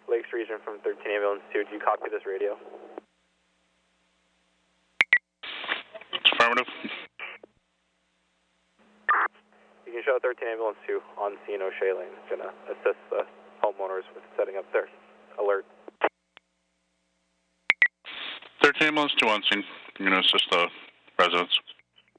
Lakes Region from 13 Ambulance 2. Do you copy this radio? Affirmative. You can show 13 Ambulance 2 on scene O'Shea Lane. It's going to assist the homeowners with setting up their alert. 13 Ambulance 2 on scene. I'm going to assist the residents.